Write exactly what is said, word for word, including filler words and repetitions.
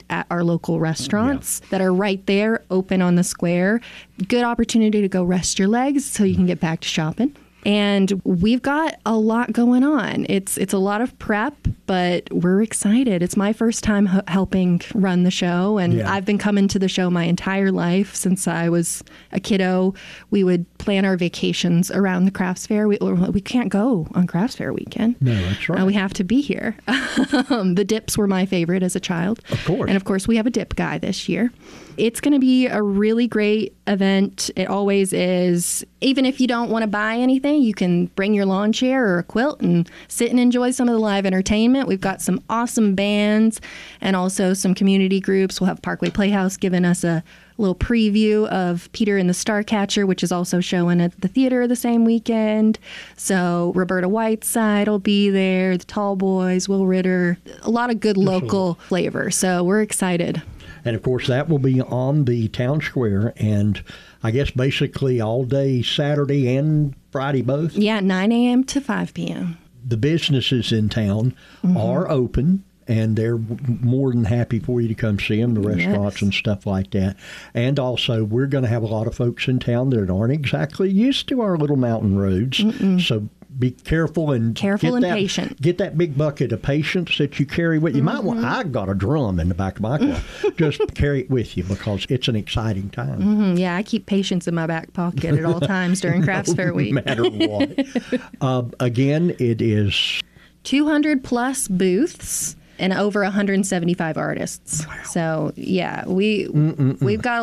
at our local restaurants yeah. that are right there, open on the square. Good opportunity to go rest your legs so you can get back to shopping. And we've got a lot going on. It's it's a lot of prep, but we're excited. It's my first time h- helping run the show, and yeah. I've been coming to the show my entire life since I was a kiddo. We would plan our vacations around the Crafts Fair. We, we can't go on Crafts Fair weekend. No, that's right. Uh, we have to be here. um, the dips were my favorite as a child. Of course. And of course, we have a dip guy this year. It's going to be a really great event. It always is. Even if you don't want to buy anything, you can bring your lawn chair or a quilt and sit and enjoy some of the live entertainment. We've got some awesome bands and also some community groups. We'll have Parkway Playhouse giving us a little preview of Peter and the Starcatcher, which is also showing at the theater the same weekend. So Roberta Whiteside will be there, the Tall Boys, Will Ritter, a lot of good local flavor. So we're excited. And, of course, that will be on the town square, and I guess basically all day Saturday and Friday both? Yeah, nine a.m. to five p.m. The businesses in town mm-hmm. are open, and they're more than happy for you to come see them, the restaurants yes. and stuff like that. And also, we're going to have a lot of folks in town that aren't exactly used to our little mountain roads. Mm-mm. So be careful and careful get and that, patient. Get that big bucket of patience that you carry with you. Mm-hmm. Might want, I got a drum in the back of my car. Just carry it with you because it's an exciting time. Mm-hmm. Yeah, I keep patience in my back pocket at all times during Crafts Fair week. No matter what. uh, again, it is two hundred plus booths and over one hundred seventy-five artists. Wow. So yeah, we Mm-mm-mm. we've got